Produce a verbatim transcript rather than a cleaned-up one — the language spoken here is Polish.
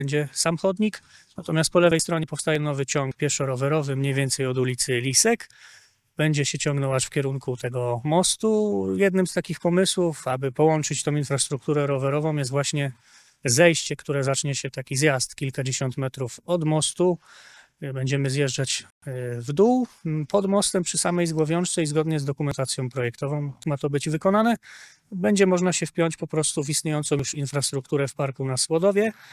będzie sam chodnik, natomiast po lewej stronie powstaje nowy ciąg pieszo-rowerowy, mniej więcej od ulicy Lisek. Będzie się ciągnął aż w kierunku tego mostu. Jednym z takich pomysłów, aby połączyć tą infrastrukturę rowerową, jest właśnie zejście, które zacznie się taki zjazd kilkadziesiąt metrów od mostu. Będziemy zjeżdżać w dół pod mostem przy samej Zgłowiączce i zgodnie z dokumentacją projektową ma to być wykonane. Będzie można się wpiąć po prostu w istniejącą już infrastrukturę w parku na Słodowie.